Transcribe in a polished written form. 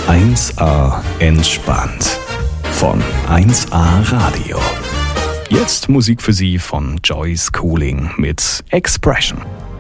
1A entspannt von 1A Radio. Jetzt Musik für Sie von Joyce Cooling mit Expression.